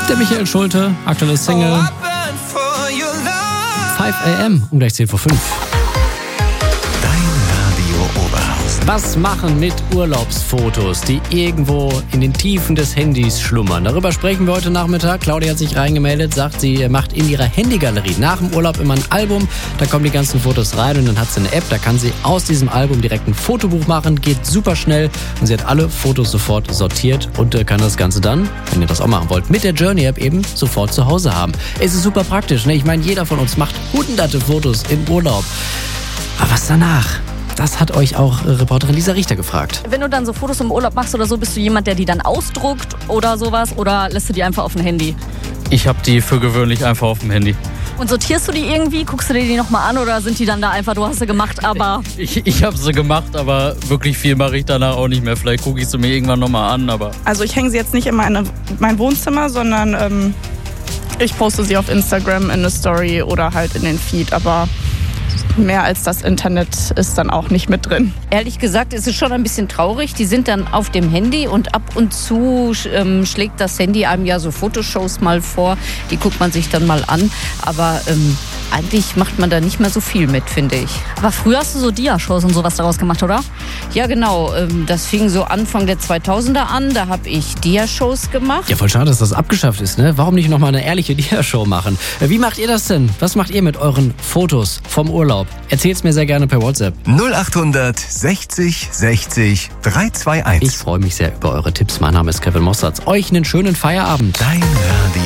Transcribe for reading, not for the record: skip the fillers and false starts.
Der Michael Schulte, aktuelle Single 5 AM, um gleich 10 vor 5. Was machen mit Urlaubsfotos, die irgendwo in den Tiefen des Handys schlummern? Darüber sprechen wir heute Nachmittag. Claudia hat sich reingemeldet, sagt, sie macht in ihrer Handygalerie nach dem Urlaub immer ein Album. Da kommen die ganzen Fotos rein und dann hat sie eine App, da kann sie aus diesem Album direkt ein Fotobuch machen. Geht super schnell und sie hat alle Fotos sofort sortiert und kann das Ganze dann, wenn ihr das auch machen wollt, mit der Journey-App eben sofort zu Hause haben. Es ist super praktisch, ne? Ich meine, jeder von uns macht hunderte Fotos im Urlaub. Aber was danach? Das hat euch auch Reporterin Lisa Richter gefragt. Wenn du dann so Fotos im Urlaub machst oder so, bist du jemand, der die dann ausdruckt oder sowas? Oder lässt du die einfach auf dem Handy? Ich habe die für gewöhnlich einfach auf dem Handy. Und sortierst du die irgendwie? Guckst du dir die nochmal an oder sind die dann da einfach, du hast sie gemacht, aber... Ich habe sie gemacht, aber wirklich viel mache ich danach auch nicht mehr. Vielleicht gucke ich sie mir irgendwann nochmal an, aber... Also ich hänge sie jetzt nicht in mein Wohnzimmer, sondern ich poste sie auf Instagram in eine Story oder halt in den Feed, aber... Mehr als das Internet ist dann auch nicht mit drin. Ehrlich gesagt ist es schon ein bisschen traurig. Die sind dann auf dem Handy und ab und zu schlägt das Handy einem ja so Fotoshows mal vor. Die guckt man sich dann mal an. Aber eigentlich macht man da nicht mehr so viel mit, finde ich. Aber früher hast du so Dia-Shows und sowas daraus gemacht, oder? Ja, genau. Das fing so Anfang der 2000er an. Da habe ich Dia-Shows gemacht. Ja, voll schade, dass das abgeschafft ist, ne? Warum nicht nochmal eine ehrliche Dia-Show machen? Wie macht ihr das denn? Was macht ihr mit euren Fotos vom Urlaub? Erzählt's mir sehr gerne per WhatsApp. 0800 60 60 321. Ich freue mich sehr über eure Tipps. Mein Name ist Kevin Mossertz. Euch einen schönen Feierabend. Dein Radio.